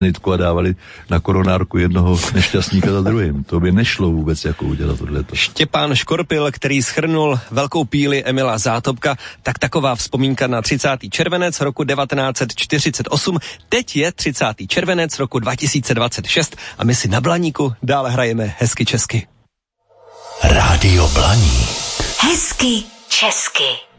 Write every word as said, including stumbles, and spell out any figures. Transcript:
nitku a dávali na koronárku jednoho nešťastníka za druhým. To by nešlo vůbec jako udělat tohleto. Štěpán Škorpil, který shrnul Velkou píli Emila Zátopka, tak taková vzpomínka na třicátý červenec roku devatenáct set čtyřicet osm. Teď je třicátý červenec roku dva tisíce dvacet šest a my si na Blaníku dále hrajeme hezky česky. Rádio Blaník. Hezky česky.